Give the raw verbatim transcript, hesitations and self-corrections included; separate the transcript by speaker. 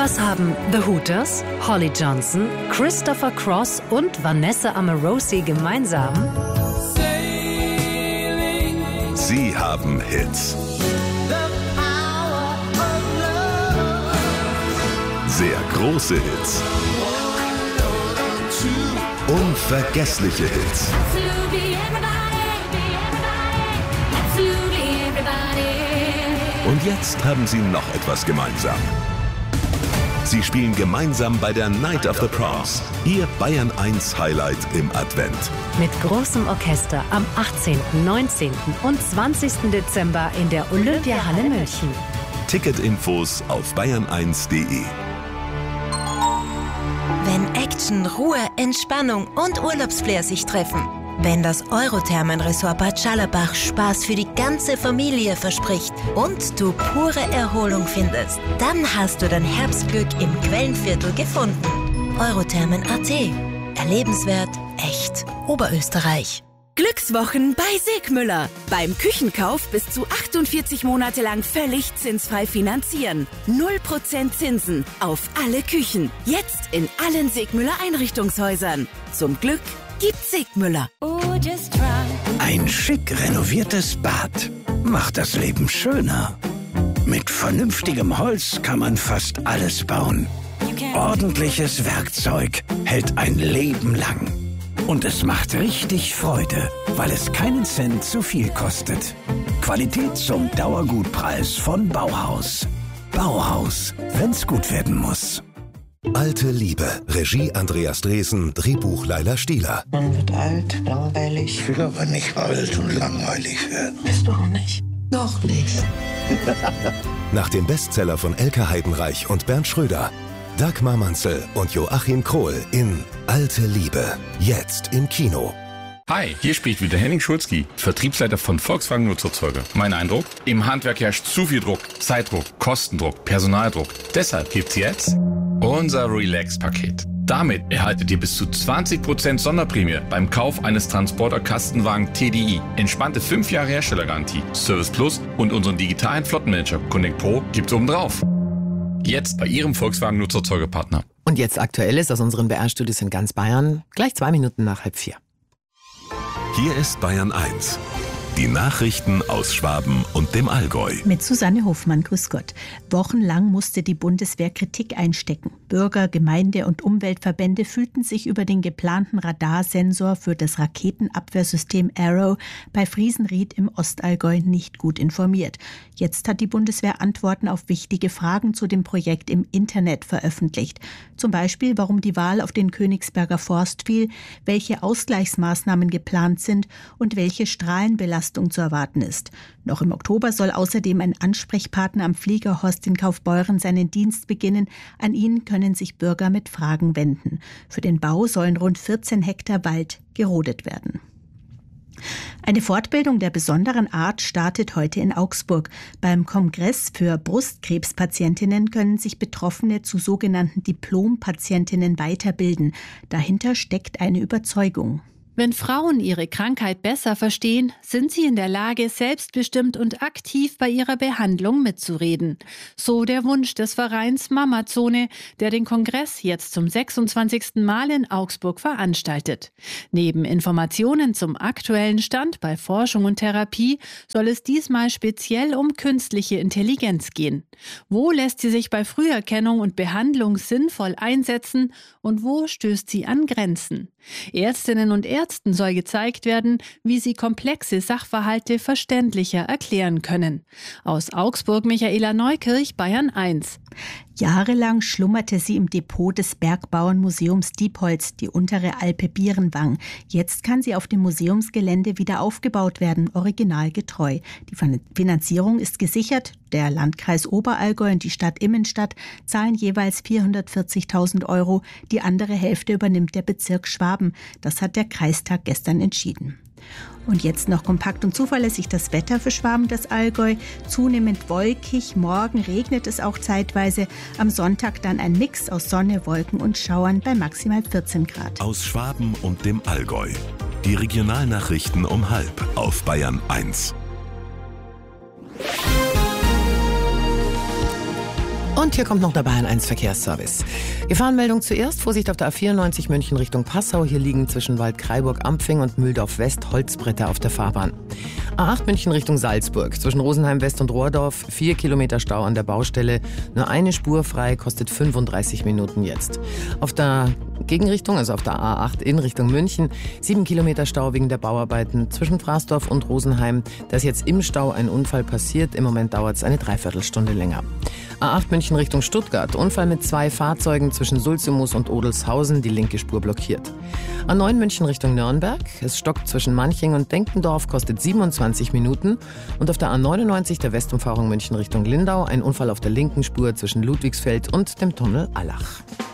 Speaker 1: Was haben The Hooters, Holly Johnson, Christopher Cross und Vanessa Amorosi gemeinsam?
Speaker 2: Sie haben Hits. Sehr große Hits. Unvergessliche Hits. Und jetzt haben sie noch etwas gemeinsam. Sie spielen gemeinsam bei der Night of the Proms, ihr Bayern eins Highlight im Advent.
Speaker 1: Mit großem Orchester am achtzehnten, neunzehnten und zwanzigsten Dezember in der Olympiahalle München.
Speaker 2: Ticketinfos auf bayern eins punkt de.
Speaker 3: Wenn Action, Ruhe, Entspannung und Urlaubsflair sich treffen. Wenn das Eurothermenresort Bad Schallerbach Spaß für die ganze Familie verspricht und du pure Erholung findest, dann hast du dein Herbstglück im Quellenviertel gefunden. Eurothermen punkt at. Erlebenswert, echt. Oberösterreich.
Speaker 4: Glückswochen bei Segmüller. Beim Küchenkauf bis zu achtundvierzig Monate lang völlig zinsfrei finanzieren. null Prozent Zinsen auf alle Küchen. Jetzt in allen Segmüller Einrichtungshäusern. Zum Glück gibt's Segmüller.
Speaker 5: Ein schick renoviertes Bad macht das Leben schöner. Mit vernünftigem Holz kann man fast alles bauen. Ordentliches Werkzeug hält ein Leben lang. Und es macht richtig Freude, weil es keinen Cent zu viel kostet. Qualität zum Dauergutpreis von Bauhaus. Bauhaus, wenn's gut werden muss.
Speaker 2: Alte Liebe. Regie Andreas Dresen, Drehbuch Laila Stieler.
Speaker 6: Man wird alt, langweilig.
Speaker 7: Ich will aber nicht alt und langweilig werden.
Speaker 6: Bist du auch nicht? Noch nicht.
Speaker 2: Nach dem Bestseller von Elke Heidenreich und Bernd Schröder. Dagmar Manzel und Joachim Krohl in Alte Liebe. Jetzt im Kino.
Speaker 8: Hi, hier spricht wieder Henning Schulzki, Vertriebsleiter von Volkswagen Nutzerzeuger. Mein Eindruck? Im Handwerk herrscht zu viel Druck, Zeitdruck, Kostendruck, Personaldruck. Deshalb gibt's jetzt unser Relax-Paket. Damit erhaltet ihr bis zu zwanzig Prozent Sonderprämie beim Kauf eines Transporter-Kastenwagen T D I. Entspannte fünf Jahre Herstellergarantie, Service Plus und unseren digitalen Flottenmanager Connect Pro gibt's obendrauf. Jetzt bei Ihrem Volkswagen Nutzerzeugerpartner.
Speaker 9: Und jetzt Aktuelles aus unseren B R-Studios in ganz Bayern, gleich zwei Minuten nach halb vier.
Speaker 2: Hier ist Bayern eins. Die Nachrichten aus Schwaben und dem Allgäu.
Speaker 10: Mit Susanne Hofmann, grüß Gott. Wochenlang musste die Bundeswehr Kritik einstecken. Bürger, Gemeinde und Umweltverbände fühlten sich über den geplanten Radarsensor für das Raketenabwehrsystem Arrow bei Friesenried im Ostallgäu nicht gut informiert. Jetzt hat die Bundeswehr Antworten auf wichtige Fragen zu dem Projekt im Internet veröffentlicht. Zum Beispiel, warum die Wahl auf den Königsberger Forst fiel, welche Ausgleichsmaßnahmen geplant sind und welche Strahlenbelastung zu erwarten ist. Noch im Oktober soll außerdem ein Ansprechpartner am Fliegerhorst in Kaufbeuren seinen Dienst beginnen. An ihn können sich Bürger mit Fragen wenden. Für den Bau sollen rund vierzehn Hektar Wald gerodet werden. Eine Fortbildung der besonderen Art startet heute in Augsburg. Beim Kongress für Brustkrebspatientinnen können sich Betroffene zu sogenannten Diplompatientinnen weiterbilden. Dahinter steckt eine Überzeugung.
Speaker 11: Wenn Frauen ihre Krankheit besser verstehen, sind sie in der Lage, selbstbestimmt und aktiv bei ihrer Behandlung mitzureden. So der Wunsch des Vereins Mamazone, der den Kongress jetzt zum sechsundzwanzigsten Mal in Augsburg veranstaltet. Neben Informationen zum aktuellen Stand bei Forschung und Therapie soll es diesmal speziell um künstliche Intelligenz gehen. Wo lässt sie sich bei Früherkennung und Behandlung sinnvoll einsetzen und wo stößt sie an Grenzen? Ärztinnen und Ärzten soll gezeigt werden, wie sie komplexe Sachverhalte verständlicher erklären können. Aus Augsburg Michaela Neukirch, Bayern eins.
Speaker 10: Jahrelang schlummerte sie im Depot des Bergbauernmuseums Diepholz, die untere Alpe Bierenwang. Jetzt kann sie auf dem Museumsgelände wieder aufgebaut werden, originalgetreu. Die Finanzierung ist gesichert. Der Landkreis Oberallgäu und die Stadt Immenstadt zahlen jeweils vierhundertvierzigtausend Euro. Die andere Hälfte übernimmt der Bezirk Schwaben. Das hat der Kreistag gestern entschieden. Und jetzt noch kompakt und zuverlässig das Wetter für Schwaben, das Allgäu. Zunehmend wolkig, morgen regnet es auch zeitweise. Am Sonntag dann ein Mix aus Sonne, Wolken und Schauern bei maximal vierzehn Grad.
Speaker 2: Aus Schwaben und dem Allgäu. Die Regionalnachrichten um halb auf Bayern eins.
Speaker 9: Und hier kommt noch der Bayern eins Verkehrsservice. Gefahrenmeldung zuerst. Vorsicht auf der A vierundneunzig München Richtung Passau. Hier liegen zwischen Waldkraiburg-Ampfing und Mühldorf West Holzbretter auf der Fahrbahn. A acht München Richtung Salzburg. Zwischen Rosenheim West und Rohrdorf. Vier Kilometer Stau an der Baustelle. Nur eine Spur frei, kostet fünfunddreißig Minuten jetzt. Auf der Gegenrichtung, also auf der A acht in Richtung München, sieben Kilometer Stau wegen der Bauarbeiten zwischen Fraßdorf und Rosenheim. Da ist jetzt im Stau ein Unfall passiert. Im Moment dauert es eine Dreiviertelstunde länger. A acht München Richtung Stuttgart. Unfall mit zwei Fahrzeugen zwischen Sulzemus und Odelshausen. Die linke Spur blockiert. A neun München Richtung Nürnberg. Es stockt zwischen Manching und Denkendorf, kostet siebenundzwanzig Minuten. Und auf der A neunundneunzig der Westumfahrung München Richtung Lindau. Ein Unfall auf der linken Spur zwischen Ludwigsfeld und dem Tunnel Allach.